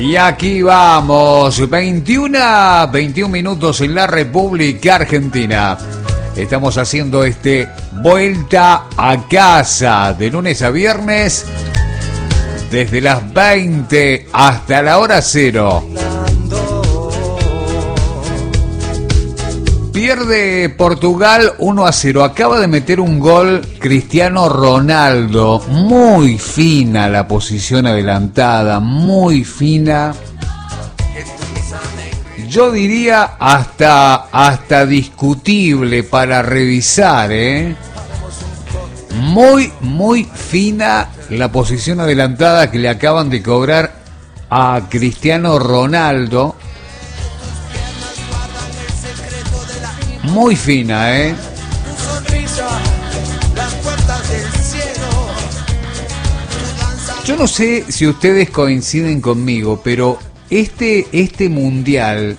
Y aquí vamos, 21 minutos en la República Argentina. Estamos haciendo Vuelta a Casa de lunes a viernes, desde las 20 hasta la hora cero. Pierde Portugal 1-0. Acaba de meter un gol Cristiano Ronaldo. Muy fina la posición adelantada, muy fina. Yo diría hasta discutible para revisar, Muy fina la posición adelantada que le acaban de cobrar a Cristiano Ronaldo. Muy fina, Yo no sé si ustedes coinciden conmigo, pero este mundial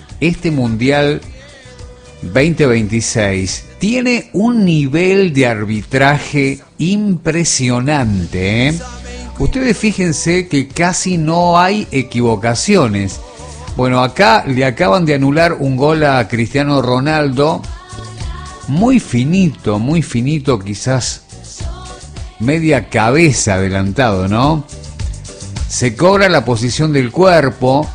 2026 tiene un nivel de arbitraje impresionante, Ustedes fíjense que casi no hay equivocaciones. Bueno, acá le acaban de anular un gol a Cristiano Ronaldo, muy finito, quizás media cabeza adelantado, ¿no? Se cobra la posición del cuerpo.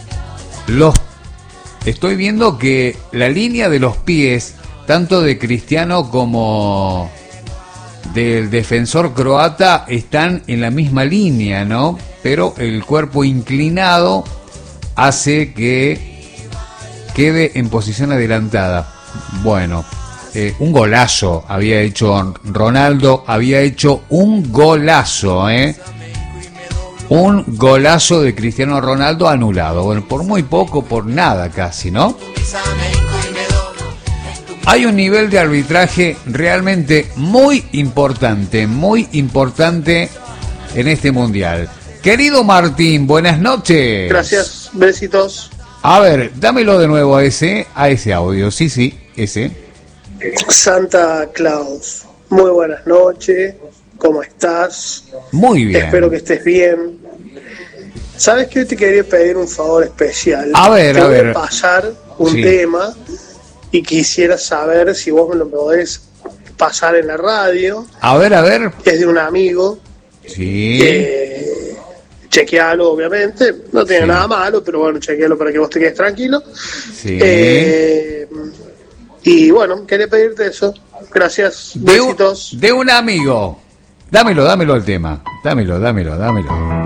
Estoy viendo que la línea de los pies, tanto de Cristiano como del defensor croata, están en la misma línea, ¿no? Pero el cuerpo inclinado hace que quede en posición adelantada. Bueno, un golazo había hecho Ronaldo, había hecho un golazo, un golazo de Cristiano Ronaldo anulado. Bueno, por muy poco, por nada casi, ¿no? Hay un nivel de arbitraje realmente muy importante en este mundial. Querido Martín, buenas noches. Gracias, besitos. A ver, dámelo de nuevo a ese audio. Sí, ese. Santa Claus, muy buenas noches. ¿Cómo estás? Muy bien. Espero que estés bien. ¿Sabes que hoy te quería pedir un favor especial? A ver. Voy a pasar un tema y quisiera saber si vos me lo podés pasar en la radio. A ver. Es de un amigo. Sí. Chequealo, obviamente. No tiene nada malo, pero bueno, chequealo para que vos te quedes tranquilo. Sí. Y bueno, quería pedirte eso. Gracias. Besitos. De un amigo. Dámelo el tema. Dámelo.